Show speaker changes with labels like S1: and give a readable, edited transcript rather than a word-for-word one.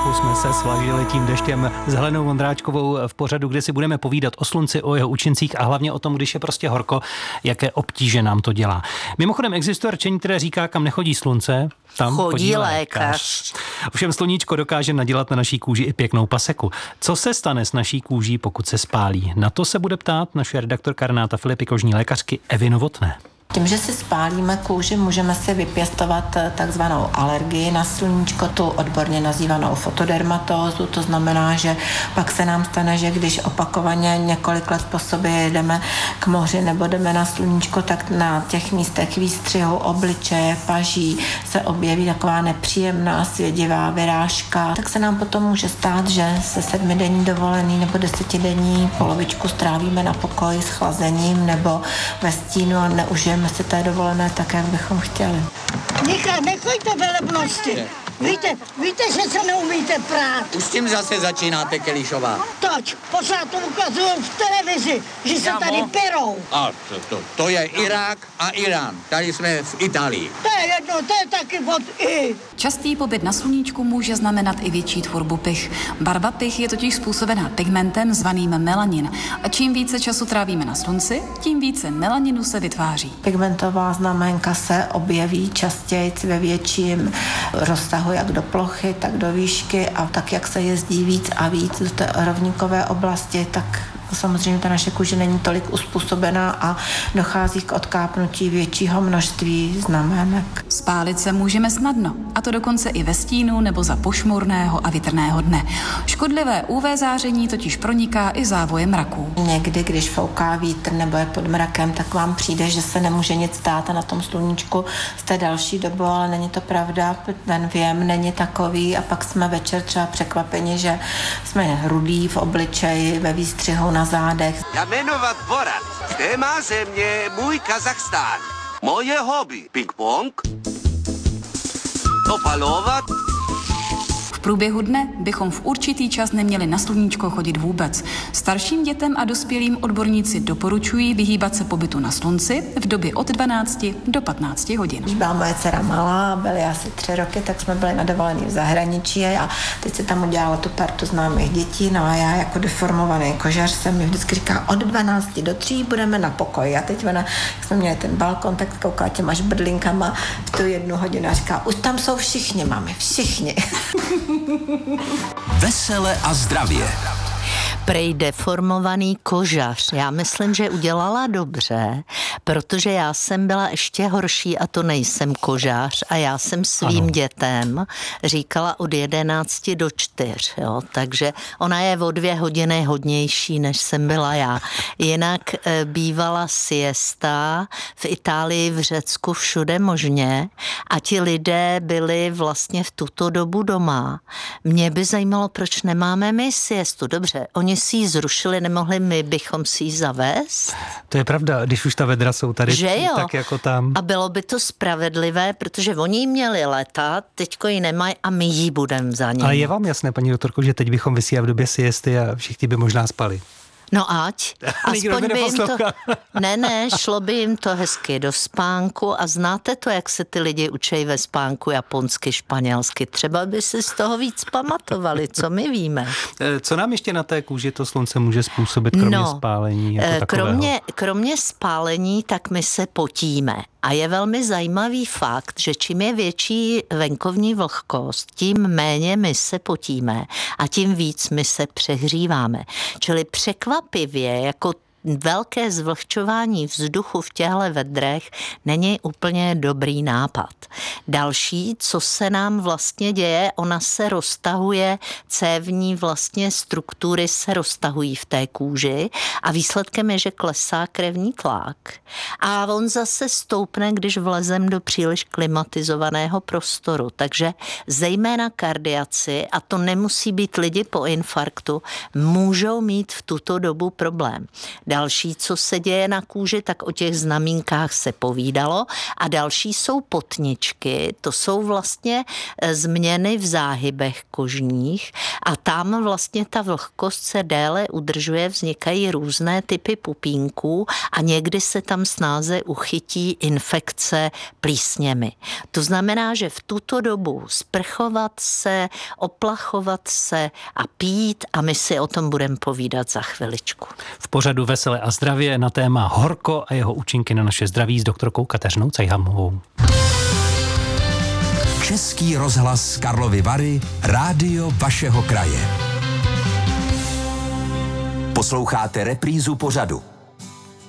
S1: Trochu jsme se svažili tím deštěm s Helenou Vondráčkovou v pořadu, kde si budeme povídat o slunci, o jeho účincích a hlavně o tom, když je prostě horko, jaké obtíže nám to dělá. Mimochodem existuje rčení, které říká, kam nechodí slunce, tam chodí lékař. Ovšem sluníčko dokáže nadělat na naší kůži i pěknou paseku. Co se stane s naší kůží, pokud se spálí? Na to se bude ptát naše redaktorka Renáta Filipy, kožní lékařky Evy Novotné.
S2: Tím, že si spálíme kůži, můžeme si vypěstovat takzvanou alergii na sluníčko, tu odborně nazývanou fotodermatózu. To znamená, že pak se nám stane, že když opakovaně několik let po sobě jedeme k moři nebo jdeme na sluníčko, tak na těch místech výstřihu obličeje, paží se objeví taková nepříjemná svědivá vyrážka. Tak se nám potom může stát, že se 7denní dovolený nebo 10denní polovičku strávíme na pokoji s chlazením nebo ve stínu a neužijeme si té dovolené tak, jak bychom chtěli.
S3: Nechojte velebnosti. Víte, že se neumíte prát.
S4: Už s tím zase začínáte, Kelišová.
S3: Toč, pořád to ukazují v televizi, že se tady perou.
S4: A to je Irák a Irán. Tady jsme v Itálii.
S3: To je jedno, to je taky od I.
S5: Častý pobyt na sluníčku může znamenat i větší tvorbu pich. Barva pich je totiž způsobená pigmentem zvaným melanin. A čím více času trávíme na slunci, tím více melaninu se vytváří.
S2: Pigmentová znamenka se objeví častěji ve větším rozsahu, jak do plochy, tak do výšky a tak, jak se jezdí víc a víc do té rovníkové oblasti, tak samozřejmě ta naše kůže není tolik uspůsobená a dochází k odkápnutí většího množství znamenek.
S5: Spálit se můžeme snadno, a to dokonce i ve stínu nebo za pošmurného a větrného dne. Škodlivé UV záření totiž proniká i závojem mraků.
S2: Někdy, když fouká vítr nebo je pod mrakem, tak vám přijde, že se nemůže nic stát a na tom sluníčku jste další dobu, ale není to pravda, ten věm není takový a pak jsme večer třeba překvapeni, že jsme rudí v obličeji, ve výstřihu na zádech.
S6: Já jmenovat Borat. Téma země můj Kazachstán. Moje hobby ping-pong, opalovat.
S5: V průběhu dne bychom v určitý čas neměli na sluníčko chodit vůbec. Starším dětem a dospělým odborníci doporučují vyhýbat se pobytu na slunci v době od 12 do 15 hodin.
S2: Když byla moje dcera malá, byly asi 3 roky, tak jsme byli na dovolený v zahraničí a teď si tam udělala tu partu známých dětí, no a já jako deformovaný kožař jsem mi vždycky říká, od 12 do 3 budeme na pokoji. A teď ona, jak jsme měli ten balkon, tak koukala těma žbrdlinkama v tu 1 hodinu a říká, už tam jsou všichni, mami, všichni.
S7: Vesele a zdravě.
S8: Prej deformovaný kožař. Já myslím, že udělala dobře, protože já jsem byla ještě horší a to nejsem kožař a já jsem svým dětem říkala od 11 do 4, jo, takže ona je o 2 hodiny hodnější, než jsem byla já. Jinak bývala siesta v Itálii, v Řecku, všude možně a ti lidé byli vlastně v tuto dobu doma. Mě by zajímalo, proč nemáme my siestu. Dobře, oni si ji zrušili, nemohli my bychom si ji zavést?
S1: To je pravda, když už ta vedra jsou tady, tak jako tam.
S8: A bylo by to spravedlivé, protože oni ji měli letat, teďko ji nemají a my ji budeme za ně.
S1: Ale je vám jasné, paní doktorko, že teď bychom vysílali v době siesty a všichni by možná spali?
S8: No ať. Aspoň by jim to... Ne, šlo by jim to hezky do spánku a znáte to, jak se ty lidi učí ve spánku japonsky, španělsky. Třeba by si z toho víc pamatovali, co my víme.
S1: Co nám ještě na té kůži to slunce může způsobit, kromě spálení jako takového?
S8: Kromě spálení, tak my se potíme. A je velmi zajímavý fakt, že čím je větší venkovní vlhkost, tím méně my se potíme a tím víc my se přehříváme. Čili překvapivě, jako velké zvlhčování vzduchu v těchto vedrech není úplně dobrý nápad. Další, co se nám vlastně děje, ona se roztahuje, cévní vlastně struktury se roztahují v té kůži a výsledkem je, že klesá krevní tlak. A on zase stoupne, když vlezem do příliš klimatizovaného prostoru. Takže zejména kardiaci, a to nemusí být lidi po infarktu, můžou mít v tuto dobu problém. Další, co se děje na kůži, tak o těch znamínkách se povídalo. A další jsou potničky, to jsou vlastně změny v záhybech kožních a tam vlastně ta vlhkost se déle udržuje, vznikají různé typy pupínků a někdy se tam snáze uchytí infekce plísněmi. To znamená, že v tuto dobu sprchovat se, oplachovat se a pít a my si o tom budeme povídat za chviličku.
S1: V pořadu Veselé a zdravě na téma horko a jeho účinky na naše zdraví s doktorkou Kateřinou Cejhamovou.
S7: Český rozhlas Karlovy Vary, rádio vašeho kraje. Posloucháte reprízu pořadu.